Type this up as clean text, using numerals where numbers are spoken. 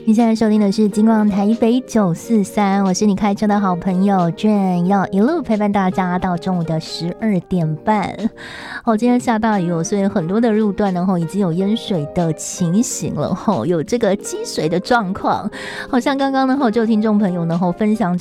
你现在收听的是金广台北943，我是你开车的好朋友 Jane， 要一路陪伴大家到中午的12点半。今天下大雨所以很多的路段呢已经有淹水的情形了，有这个积水的状况。好像刚刚呢就有听众朋友呢分享